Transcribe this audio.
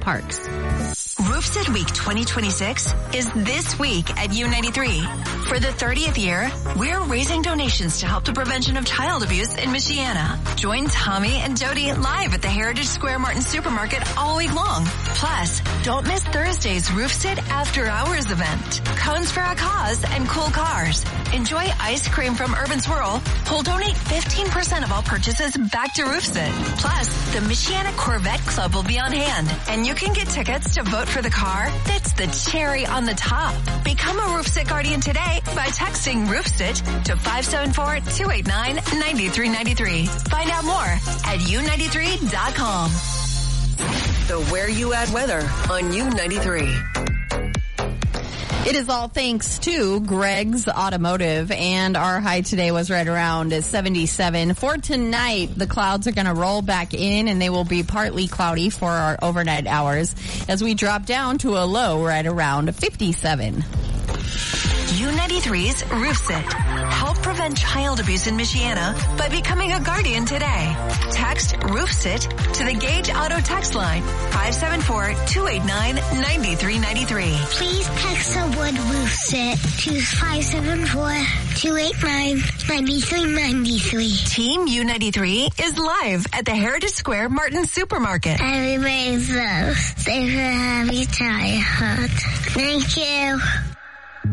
Parks. Roofsit Week 2026 is this week at U93. For the 30th year, we're raising donations to help the prevention of child abuse in Michiana. Join Tommy and Jody live at the Heritage Square Martin Supermarket all week long. Plus, don't miss Thursday's Roofsit After Hours event. Cones for a Cause and cool cars. Enjoy ice cream from Urban Swirl. We'll donate 15% of all purchases back to Roofsit. Plus, the Michiana Corvette Club will be on hand, and you can get tickets to vote for the car that's the cherry on the top. Become a Roofsit Guardian today by texting Roofsit to 574-289-9393. Find out more at U93.com. The Where You At weather on U93. It is all thanks to Greg's Automotive, and our high today was right around 77. For tonight, the clouds are going to roll back in, and they will be partly cloudy for our overnight hours as we drop down to a low right around 57. U93's Roofsit. Help prevent child abuse in Michiana by becoming a guardian today. Text Roofsit to the Gage Auto text line 574-289-9393. Please text the word Roofsit to 574-289-9393. Team U93 is live at the Heritage Square Martin Supermarket. Everybody's safe and happy childhood. Thank you.